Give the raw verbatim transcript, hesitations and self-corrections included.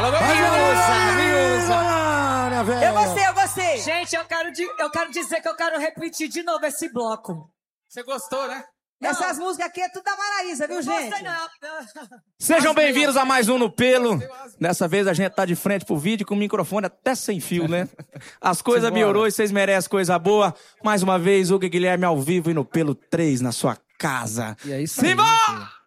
Eu gostei, eu gostei. Gente, eu quero, di- eu quero dizer que eu quero repetir de novo esse bloco. Você gostou, né? Essas músicas aqui é tudo da Maraísa, viu, gente? Gostei não. Sejam bem-vindos a mais um No Pelo. Dessa vez a gente tá de frente pro vídeo com o microfone até sem fio, né? As coisas melhorou e vocês merecem coisa boa. Mais uma vez, Hugo e Guilherme ao vivo e No Pelo três na sua casa. E é isso aí, Simba! gente.